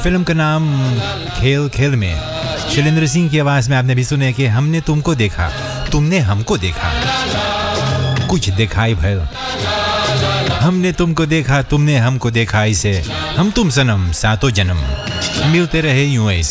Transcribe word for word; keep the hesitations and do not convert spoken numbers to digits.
Film का नाम खेल खेल में, शैलेंद्र सिंह की आवाज़ में आपने भी सुने कि हमने तुमको देखा, तुमने हमको देखा, कुछ दिखाई भर। हमने तुमको देखा, तुमने हमको देखा, इसे हम तुम सनम सातों जन्म मिलते रहे यूं ऐसे।